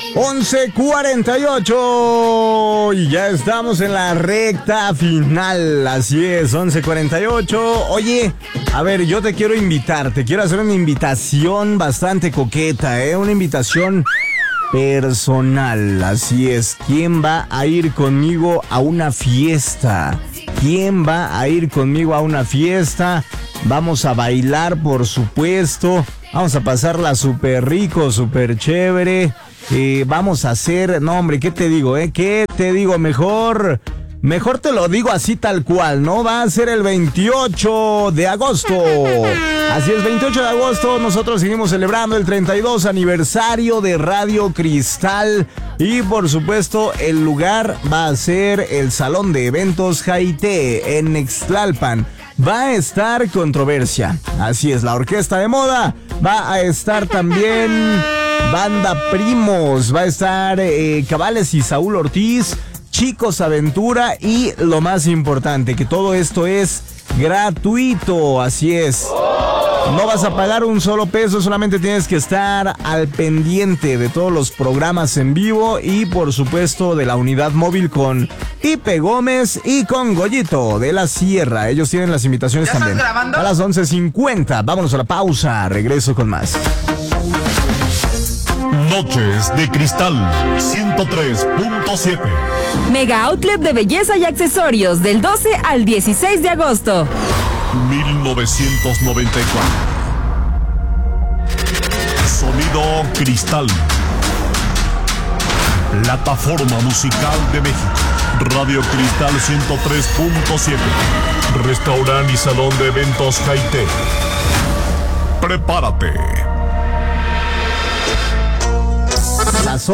11:48 y ya estamos en la recta final. Así es, 11:48. Oye, a ver, yo te quiero hacer una invitación bastante coqueta, una invitación personal. Así es, ¿quién va a ir conmigo a una fiesta? ¿Quién va a ir conmigo a una fiesta? Vamos a bailar, por supuesto. Vamos a pasarla súper rico, súper chévere. Vamos a hacer... No, hombre, ¿qué te digo, ¿Qué te digo? Mejor te lo digo así tal cual, ¿no? Va a ser el 28 de agosto. Así es, 28 de agosto. Nosotros seguimos celebrando el 32 aniversario de Radio Cristal. Y por supuesto, el lugar va a ser el Salón de Eventos Jaité en Ixtlalpan. Va a estar Controversia. Así es, la orquesta de moda. Va a estar también Banda Primos. Va a estar Cabales y Saúl Ortiz, Chicos Aventura y lo más importante, que todo esto es gratuito. Así es. No vas a pagar un solo peso, solamente tienes que estar al pendiente de todos los programas en vivo y por supuesto de la unidad móvil con Pipe Gómez y con Goyito de la Sierra. Ellos tienen las invitaciones ¿Ya también. estás grabando? A las 11:50. Vámonos a la pausa. Regreso con más. Noches de Cristal 103.7. Mega Outlet de belleza y accesorios del 12 al 16 de agosto. 1994. Sonido Cristal. Plataforma musical de México. Radio Cristal 103.7. Restaurante y salón de eventos Jaité. Prepárate